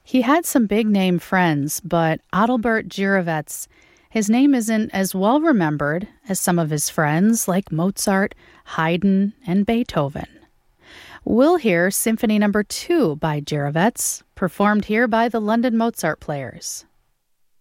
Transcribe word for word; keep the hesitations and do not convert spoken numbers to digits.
He had some big-name friends, but Adalbert Gyrowetz, his name isn't as well remembered as some of his friends like Mozart, Haydn, and Beethoven. We'll hear Symphony Number two by Gyrowetz, performed here by the London Mozart Players.